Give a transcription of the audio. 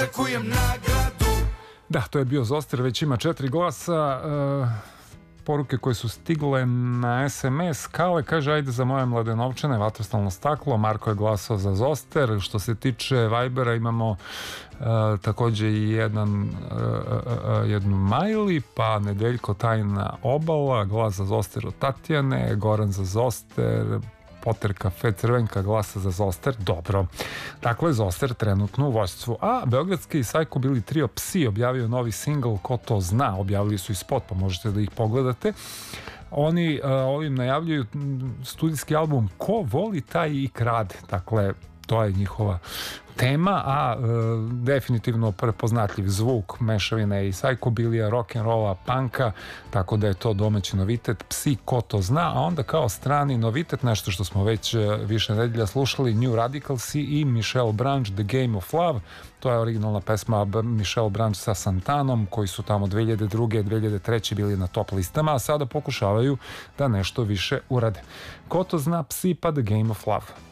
Da, to je bio Zoster, već ima 4 glasa. Poruke koje su stigle na SMS. Kale kaže, ajde za moje mladenovčane, vatrostalno staklo. Marko je glasao za Zoster. Što se tiče Vibera, imamo takođe i jednu Majli, pa Nedeljko tajna obala, glas za Zoster od Tatjane, Goran za Zoster, Poter kafe Crvenka glasa za Zoster. Dobro. Dakle, Zoster trenutno u vođstvu. A beogradski i Psycho bili trio Psi objavio novi singl Ko to zna. Objavili su i spot, pa možete da ih pogledate. Oni ovim najavljuju studijski album Ko voli taj i krade. Dakle, to je njihova tema, a definitivno prepoznatljiv zvuk, mešavine i psychobilija, rock'n'rolla, punka, tako da je to domaći novitet. Psi, ko to zna, a onda kao strani novitet, nešto što smo već više nedelja slušali, New Radicalsi i Michelle Branch, The Game of Love. To je originalna pesma Michelle Branch sa Santanom, koji su tamo 2002. 2003. bili na top listama, a sada pokušavaju da nešto više urade. Ko to zna, Psi pa The Game of Love.